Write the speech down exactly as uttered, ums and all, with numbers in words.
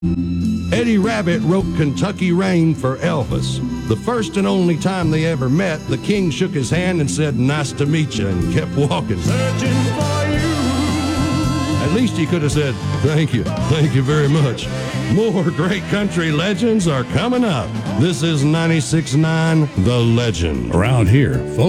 Eddie Rabbitt wrote Kentucky Rain for Elvis. The first and only time they ever met, the king shook his hand and said, "Nice to meet you," and kept walking. Searching for you. At least he could have said, "Thank you, thank you very much." More great country legends are coming up. This is ninety-six point nine The Legend. Around here, folks